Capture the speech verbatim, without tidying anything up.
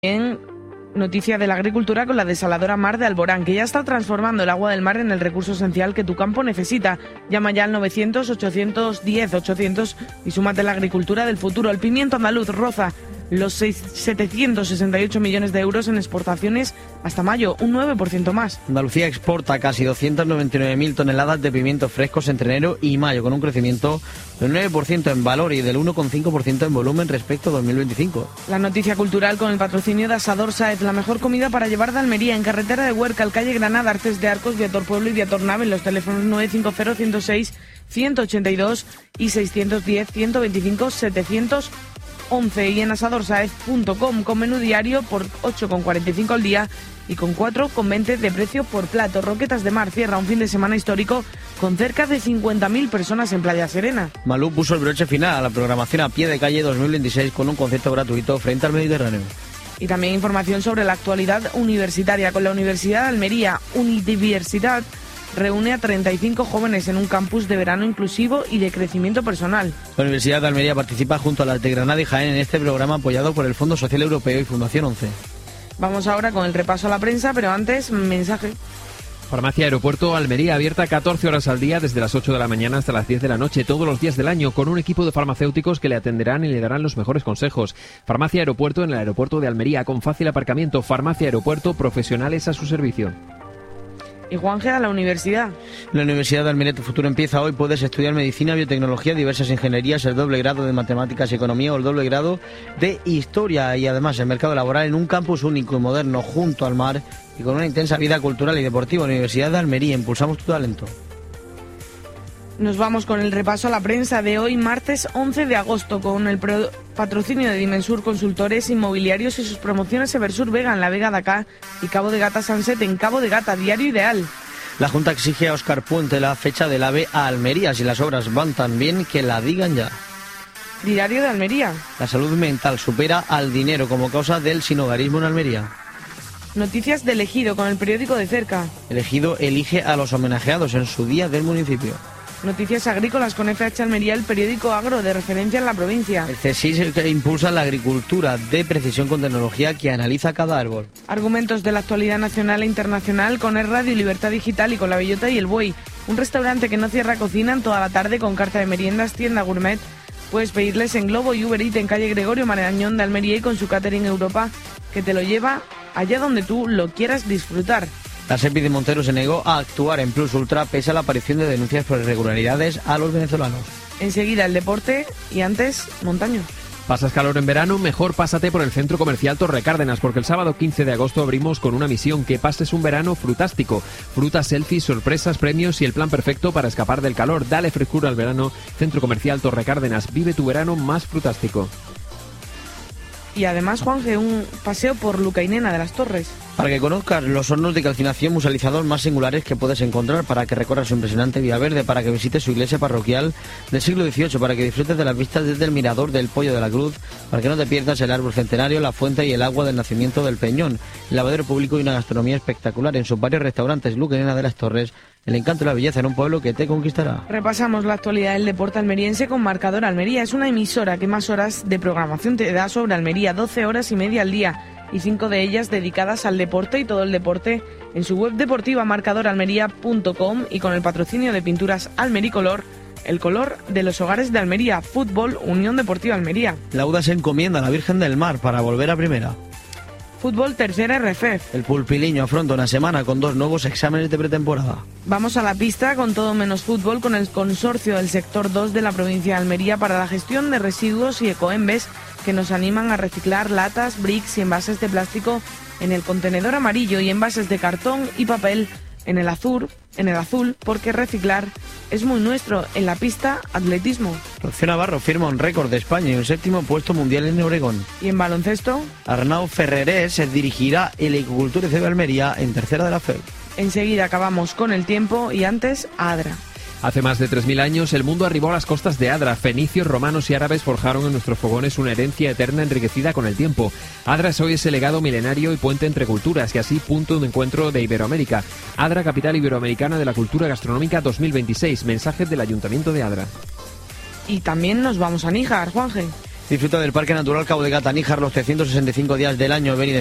En noticia de la agricultura con la desaladora Mar de Alborán, que ya está transformando el agua del mar en el recurso esencial que tu campo necesita. Llama ya al novecientos, ochocientos diez, ochocientos y súmate a la agricultura del futuro. El pimiento andaluz roza los setecientos sesenta y ocho millones de euros en exportaciones hasta mayo, un nueve por ciento más. Andalucía exporta casi doscientas noventa y nueve mil toneladas de pimientos frescos entre enero y mayo, con un crecimiento del nueve por ciento en valor y del uno coma cinco por ciento en volumen respecto a dos mil veinticinco. La noticia cultural con el patrocinio de Asador Sáez, la mejor comida para llevar de Almería, en carretera de Huércal, calle Granada, Arces de Arcos, Viator Pueblo y Viator Nave, en los teléfonos nueve cinco cero, ciento seis, ciento ochenta y dos y seiscientos diez, ciento veinticinco, setecientos once, y en asador saez punto com, con menú diario por ocho con cuarenta y cinco al día y con cuatro con veinte de precio por plato. Roquetas de Mar cierra un fin de semana histórico con cerca de cincuenta mil personas en Playa Serena. Malú puso el broche final a la programación a pie de calle dos mil veintiséis con un concierto gratuito frente al Mediterráneo. Y también información sobre la actualidad universitaria con la Universidad de Almería. Unidiversidad reúne a treinta y cinco jóvenes en un campus de verano inclusivo y de crecimiento personal. La Universidad de Almería participa junto a las de Granada y Jaén en este programa apoyado por el Fondo Social Europeo y Fundación once. Vamos ahora con el repaso a la prensa, pero antes, mensaje. Farmacia Aeropuerto Almería, abierta catorce horas al día desde las ocho de la mañana hasta las diez de la noche, todos los días del año, con un equipo de farmacéuticos que le atenderán y le darán los mejores consejos. Farmacia Aeropuerto en el aeropuerto de Almería, con fácil aparcamiento. Farmacia Aeropuerto, profesionales a su servicio. Y Juanje, a la universidad. La Universidad de Almería, tu futuro empieza hoy. Puedes estudiar medicina, biotecnología, diversas ingenierías, el doble grado de matemáticas y economía o el doble grado de historia. Y además el mercado laboral en un campus único y moderno junto al mar y con una intensa vida cultural y deportiva. Universidad de Almería, impulsamos tu talento. Nos vamos con el repaso a la prensa de hoy, martes once de agosto, con el pro- patrocinio de Dimensur Consultores Inmobiliarios y sus promociones Eversur Vega en la Vega de Acá y Cabo de Gata Sunset en Cabo de Gata, diario ideal. La Junta exige a Óscar Puente la fecha del AVE a Almería. Si las obras van tan bien, que la digan ya. Diario de Almería. La salud mental supera al dinero como causa del sinhogarismo en Almería. Noticias del Ejido con el periódico de cerca. El Ejido elige a los homenajeados en su día del municipio. Noticias agrícolas con F H Almería, el periódico agro de referencia en la provincia. El C S I S es el que impulsa la agricultura de precisión con tecnología que analiza cada árbol. Argumentos de la actualidad nacional e internacional con el Radio Libertad Digital y con La Bellota y el Buey. Un restaurante que no cierra cocina en toda la tarde con carta de meriendas, tienda gourmet. Puedes pedirles en Globo y Uber Eats en calle Gregorio Marañón de Almería y con su catering Europa que te lo lleva allá donde tú lo quieras disfrutar. La SEPI de Montero se negó a actuar en Plus Ultra pese a la aparición de denuncias por irregularidades a los venezolanos. Enseguida el deporte y antes, Montaño. ¿Pasas calor en verano? Mejor pásate por el Centro Comercial Torre Cárdenas, porque el sábado quince de agosto abrimos con una misión: que pases un verano frutástico. Frutas, selfies, sorpresas, premios y el plan perfecto para escapar del calor. Dale frescura al verano. Centro Comercial Torre Cárdenas. Vive tu verano más frutástico. Y además, Juanje, un paseo por Lucainena de las Torres. Para que conozcas los hornos de calcinación musalizados más singulares que puedes encontrar, para que recorras su impresionante Vía Verde, para que visites su iglesia parroquial del siglo dieciocho, para que disfrutes de las vistas desde el mirador del Pollo de la Cruz, para que no te pierdas el árbol centenario, la fuente y el agua del nacimiento del Peñón, el lavadero público y una gastronomía espectacular en sus varios restaurantes. Lucainena de las Torres, el encanto y la belleza en un pueblo que te conquistará. Repasamos la actualidad del deporte almeriense con Marcador Almería. Es una emisora que más horas de programación te da sobre Almería, doce horas y media al día, y cinco de ellas dedicadas al deporte, y todo el deporte en su web deportiva marcador almería punto com y con el patrocinio de Pinturas Almericolor, el color de los hogares de Almería. Fútbol, Unión Deportiva Almería. La U D A se encomienda a la Virgen del Mar para volver a primera. Fútbol, tercera R F F. El Pulpiliño afronta una semana con dos nuevos exámenes de pretemporada. Vamos a la pista con todo menos fútbol con el consorcio del sector dos de la provincia de Almería para la gestión de residuos y ecoembes, que nos animan a reciclar latas, bricks y envases de plástico en el contenedor amarillo y envases de cartón y papel en el azul, en el azul, porque reciclar es muy nuestro. En la pista, atletismo. Rocío Navarro firma un récord de España y un séptimo puesto mundial en Oregón. Y en baloncesto, Arnau Ferrerés se dirigirá el Ecocultura C de Almería en tercera de la F E B. Enseguida acabamos con el tiempo y antes, Adra. Hace más de tres mil años el mundo arribó a las costas de Adra. Fenicios, romanos y árabes forjaron en nuestros fogones una herencia eterna enriquecida con el tiempo. Adra es hoy ese legado milenario y puente entre culturas, y así punto de encuentro de Iberoamérica. Adra, capital iberoamericana de la cultura gastronómica dos mil veintiséis. Mensaje del Ayuntamiento de Adra. Y también nos vamos a Níjar, Juanje. Disfruta del Parque Natural Cabo de Gata, Níjar los trescientos sesenta y cinco días del año. Ven y